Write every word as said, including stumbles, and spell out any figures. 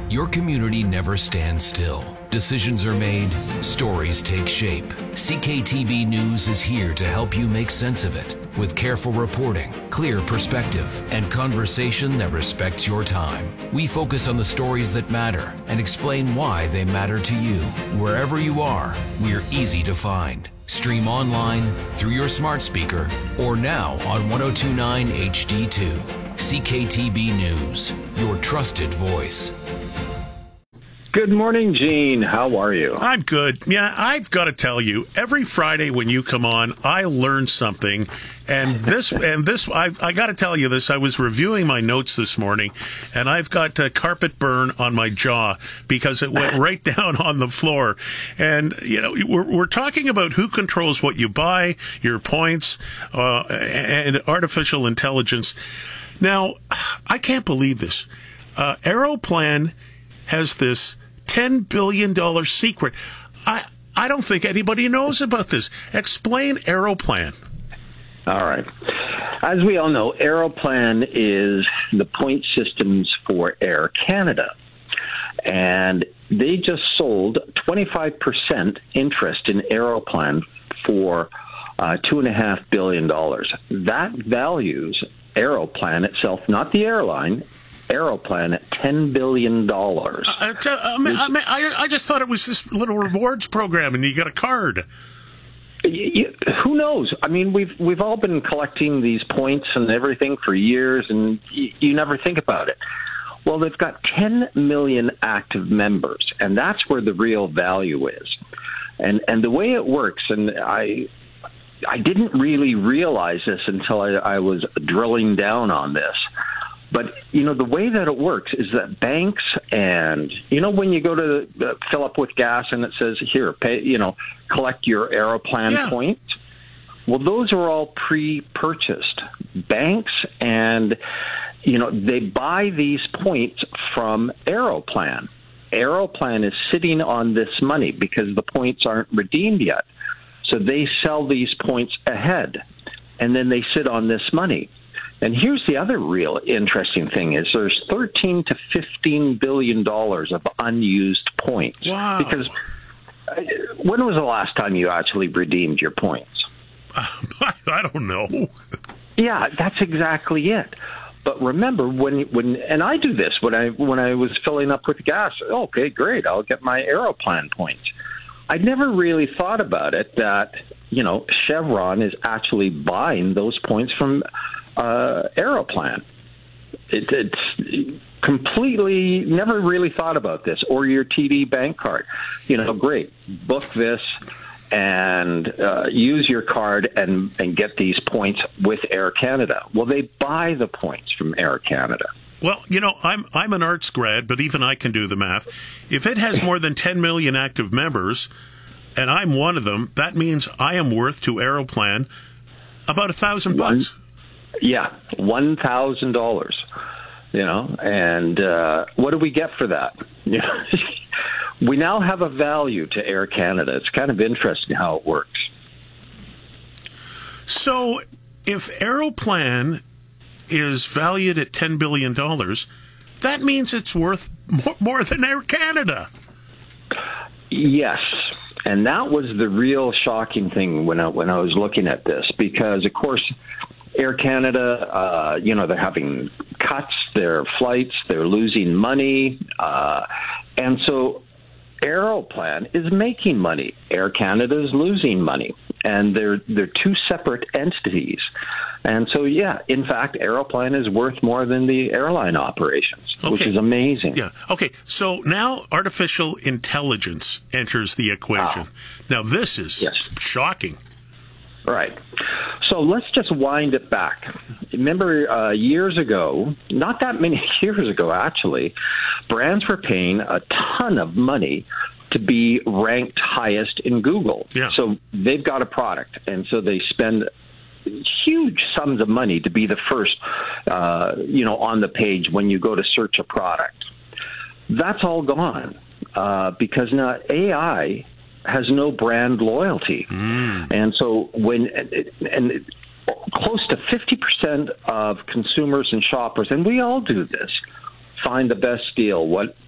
Your community never stands still. Decisions are made, stories take shape. C K T B News is here to help you make sense of it with careful reporting, clear perspective, and conversation that respects your time. We focus on the stories that matter and explain why they matter to you. Wherever you are, we're easy to find. Stream online, through your smart speaker, or now on ten twenty-nine H D two. C K T B News, your trusted voice. Good morning, Gene. How are you? I'm good. Yeah, I've got to tell you, every Friday when you come on, I learn something. And this, and this, I, I got to tell you this. I was reviewing my notes this morning, and I've got uh, carpet burn on my jaw because it went right down on the floor. And you know, we're, we're talking about who controls what you buy, your points, uh, and artificial intelligence. Now, I can't believe this. Uh, Aeroplan has this ten billion dollars secret. I I don't think anybody knows about this. Explain Aeroplan. All right. As we all know, Aeroplan is the point systems for Air Canada. And they just sold twenty-five percent interest in Aeroplan for uh, two point five billion dollars. That values Aeroplan itself, not the airline, Aeroplan at ten billion dollars. Uh, t- I, mean, I, mean, I, I just thought it was this little rewards program and you got a card. You, you, who knows? I mean, we've we've all been collecting these points and everything for years, and you, you never think about it. Well, they've got ten million active members, and that's where the real value is. And and the way it works, and I I didn't really realize this until I, I was drilling down on this. But, you know, the way that it works is that banks and, you know, when you go to uh, fill up with gas and it says, here, pay, you know, collect your Aeroplan yeah. points. Well, those are all pre-purchased. Banks and, you know, they buy these points from Aeroplan. Aeroplan is sitting on this money because the points aren't redeemed yet. So they sell these points ahead, and then they sit on this money. And here's the other real interesting thing is there's thirteen to fifteen billion dollars of unused points. Wow. Because uh, when was the last time you actually redeemed your points? I, I don't know. Yeah, that's exactly it. But remember when when and I do this when I when I was filling up with gas. Okay, great. I'll get my Aeroplan points. I never really thought about it that, you know, Chevron is actually buying those points from uh, Aeroplan. It, it's completely never really thought about this. Or your T D Bank card. You know, great. Book this and uh, use your card and, and get these points with Air Canada. Well, they buy the points from Air Canada. Well, you know, I'm I'm an arts grad, but even I can do the math. If it has more than ten million active members, and I'm one of them, that means I am worth to Aeroplan about a thousand bucks. Yeah, one thousand dollars. You know, and uh, what do we get for that? You know, we now have a value to Air Canada. It's kind of interesting how it works. So, if Aeroplan is valued at ten billion dollars, that means it's worth more, more than Air Canada. Yes, and that was the real shocking thing when I, when I was looking at this, because, of course, Air Canada, uh, you know, they're having cuts, their flights, they're losing money, uh, and so Aeroplan is making money. Air Canada is losing money, and they're they're two separate entities. And so, yeah, in fact, Aeroplan is worth more than the airline operations, okay. which is amazing. Yeah. Okay. So now artificial intelligence enters the equation. Ah. Now, this is yes. shocking. Right. So let's just wind it back. Remember, uh, years ago, not that many years ago, actually, brands were paying a ton of money to be ranked highest in Google. Yeah. So they've got a product, and so they spend huge sums of money to be the first, uh, you know, on the page when you go to search a product. That's all gone uh, because now A I has no brand loyalty, mm. and so when and, and close to fifty percent of consumers and shoppers, and we all do this, find the best deal. What